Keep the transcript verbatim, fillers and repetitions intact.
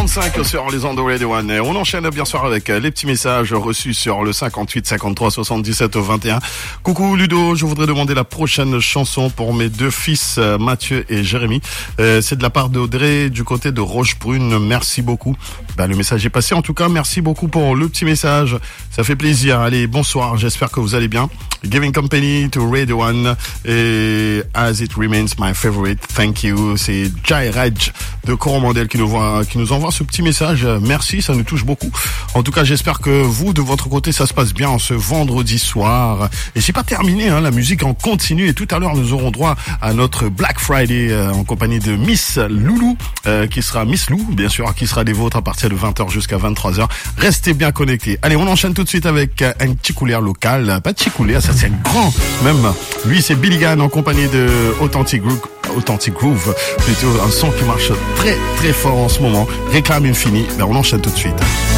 trente-cinq sur les ondes de Radio One. On enchaîne bien sûr avec les petits messages reçus sur le cinquante-huit cinquante-trois soixante-dix-sept vingt et un. Coucou Ludo, je voudrais demander la prochaine chanson pour mes deux fils Mathieu et Jérémy. Euh, c'est de la part d'Audrey du côté de Rochebrune. Merci beaucoup. Ben, le message est passé. En tout cas, merci beaucoup pour le petit message. Ça fait plaisir. Allez, bonsoir. J'espère que vous allez bien. Giving company to Radio One et As It Remains My Favorite. Thank you. C'est Jai Raj de Coromandel qui nous voit, qui nous envoie ce petit message. Merci, ça nous touche beaucoup. En tout cas, j'espère que vous, de votre côté, ça se passe bien ce vendredi soir. Et c'est pas terminé, hein, la musique en continue. Et tout à l'heure, nous aurons droit à notre Black Friday euh, en compagnie de Miss Loulou, euh, qui sera Miss Lou, bien sûr, qui sera des vôtres à partir de vingt heures jusqu'à vingt-trois heures. Restez bien connectés. Allez, on enchaîne tout de suite avec un petit couleur local. Pas de chicoulé, ça c'est un grand, même. Lui, c'est Billy Gann en compagnie de Authentic Groove. Authentic Groove, plutôt un son qui marche très très fort en ce moment. Réclame Infini. Ben, on enchaîne tout de suite.